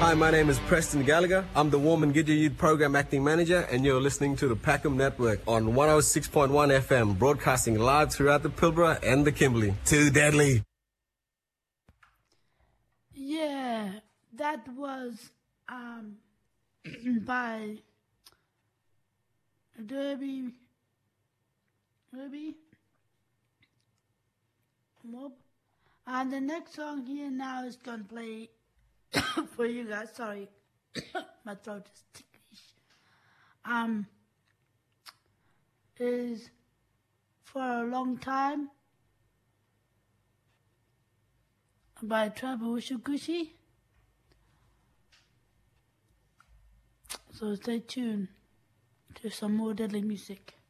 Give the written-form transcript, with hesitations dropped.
Hi, my name is Preston Gallagher. I'm the Warman Gidja Youth Program Acting Manager, and you're listening to the Packham Network on 106.1 FM, broadcasting live throughout the Pilbara and the Kimberley. Too deadly. Yeah, that was by Derby Mob. And the next song here now is going to play for you guys. Sorry, my throat is ticklish. Is For a Long Time by Trabu Shukushi. So stay tuned to some more deadly music.